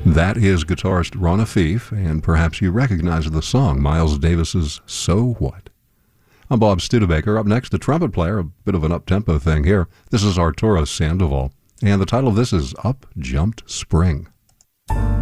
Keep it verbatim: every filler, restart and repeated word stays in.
That is guitarist Ron Afif, and perhaps you recognize the song, Miles Davis's So What? I'm Bob Studebaker. Up next, the trumpet player, a bit of an up-tempo thing here. This is Arturo Sandoval, and the title of this is Up Jumped Spring.